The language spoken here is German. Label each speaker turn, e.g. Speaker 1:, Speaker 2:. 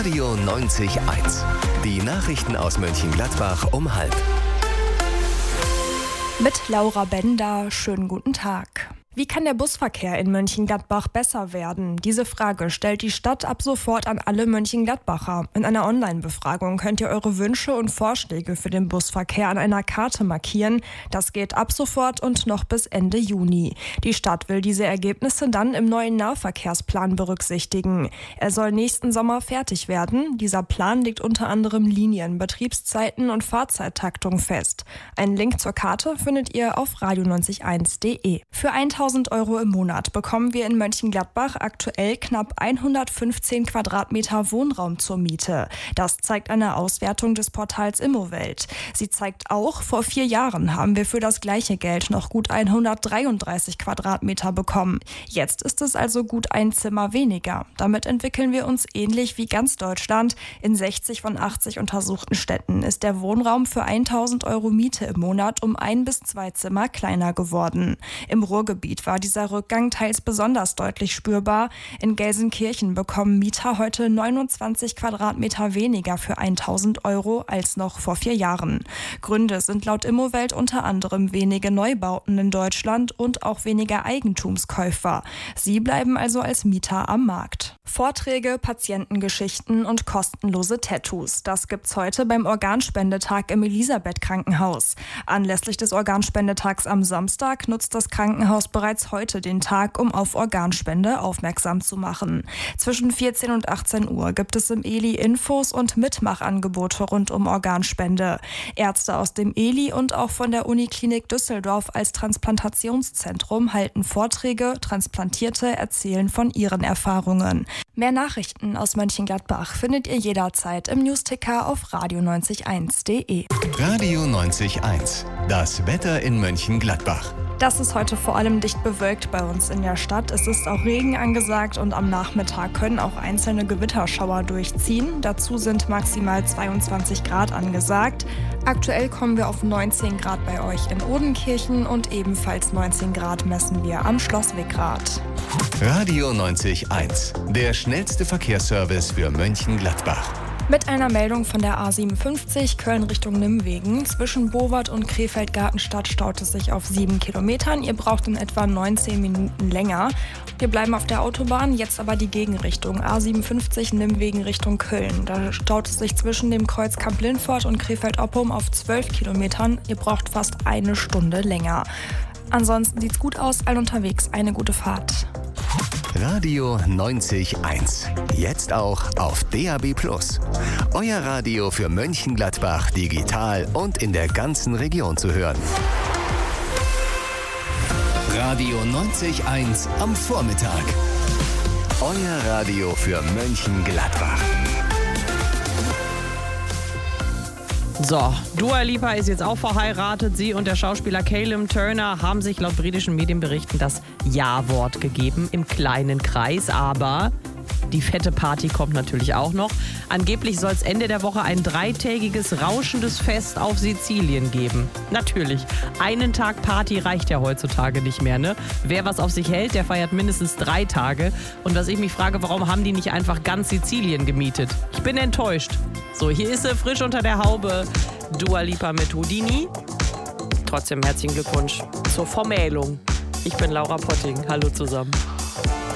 Speaker 1: Radio 90.1. Die Nachrichten aus Mönchengladbach um 12:30.
Speaker 2: Mit Laura Bender, schönen guten Tag. Wie kann der Busverkehr in Mönchengladbach besser werden? Diese Frage stellt die Stadt ab sofort an alle Mönchengladbacher. In einer Online-Befragung könnt ihr eure Wünsche und Vorschläge für den Busverkehr an einer Karte markieren. Das geht ab sofort und noch bis Ende Juni. Die Stadt will diese Ergebnisse dann im neuen Nahverkehrsplan berücksichtigen. Er soll nächsten Sommer fertig werden. Dieser Plan legt unter anderem Linien, Betriebszeiten und Fahrzeittaktung fest. Einen Link zur Karte findet ihr auf radio90.1.de. Für 1.000 Euro im Monat bekommen wir in Mönchengladbach aktuell knapp 115 Quadratmeter Wohnraum zur Miete. Das zeigt eine Auswertung des Portals Immowelt. Sie zeigt auch, vor 4 Jahren haben wir für das gleiche Geld noch gut 133 Quadratmeter bekommen. Jetzt ist es also gut ein Zimmer weniger. Damit entwickeln wir uns ähnlich wie ganz Deutschland. In 60 von 80 untersuchten Städten ist der Wohnraum für 1.000 Euro Miete im Monat um 1 bis 2 Zimmer kleiner geworden. Im Ruhrgebiet war dieser Rückgang teils besonders deutlich spürbar. In Gelsenkirchen bekommen Mieter heute 29 Quadratmeter weniger für 1.000 Euro als noch vor 4 Jahren. Gründe sind laut Immowelt unter anderem wenige Neubauten in Deutschland und auch weniger Eigentumskäufer. Sie bleiben also als Mieter am Markt. Vorträge, Patientengeschichten und kostenlose Tattoos. Das gibt's heute beim Organspendetag im Elisabeth-Krankenhaus. Anlässlich des Organspendetags am Samstag nutzt das Krankenhaus bereits heute den Tag, um auf Organspende aufmerksam zu machen. Zwischen 14 und 18 Uhr gibt es im Eli Infos und Mitmachangebote rund um Organspende. Ärzte aus dem Eli und auch von der Uniklinik Düsseldorf als Transplantationszentrum halten Vorträge. Transplantierte erzählen von ihren Erfahrungen. Mehr Nachrichten aus Mönchengladbach findet ihr jederzeit im Newsticker auf radio90.1.de.
Speaker 1: Radio 90.1. Das Wetter in Mönchengladbach.
Speaker 2: Das ist heute vor allem dicht bewölkt bei uns in der Stadt. Es ist auch Regen angesagt und am Nachmittag können auch einzelne Gewitterschauer durchziehen. Dazu sind maximal 22 Grad angesagt. Aktuell kommen wir auf 19 Grad bei euch in Odenkirchen und ebenfalls 19 Grad messen wir am Schlosswegrad.
Speaker 1: Radio 90.1. Der schnellste Verkehrsservice für Mönchengladbach.
Speaker 2: Mit einer Meldung von der A57 Köln Richtung Nimwegen. Zwischen Bowart und Krefeld-Gartenstadt staut es sich auf 7 Kilometern. Ihr braucht in etwa 19 Minuten länger. Wir bleiben auf der Autobahn, jetzt aber die Gegenrichtung. A57 Nimwegen Richtung Köln. Da staut es sich zwischen dem Kreuz Kamp-Lindfort und Krefeld-Oppum auf 12 Kilometern. Ihr braucht fast 1 Stunde länger. Ansonsten sieht's gut aus, allen unterwegs. Eine gute Fahrt.
Speaker 1: Radio 90.1. Jetzt auch auf DAB+. Euer Radio für Mönchengladbach digital und in der ganzen Region zu hören. Radio 90.1 am Vormittag. Euer Radio für Mönchengladbach.
Speaker 3: So, Dua Lipa ist jetzt auch verheiratet. Sie und der Schauspieler Callum Turner haben sich laut britischen Medienberichten das Ja-Wort gegeben im kleinen Kreis. Aber die fette Party kommt natürlich auch noch. Angeblich soll es Ende der Woche ein 3-tägiges rauschendes Fest auf Sizilien geben. Natürlich, einen Tag Party reicht ja heutzutage nicht mehr, ne? Wer was auf sich hält, der feiert mindestens 3 Tage. Und was ich mich frage, warum haben die nicht einfach ganz Sizilien gemietet? Ich bin enttäuscht. So, hier ist sie frisch unter der Haube. Dua Lipa mit Houdini. Trotzdem herzlichen Glückwunsch zur Vermählung. Ich bin Laura Potting. Hallo zusammen.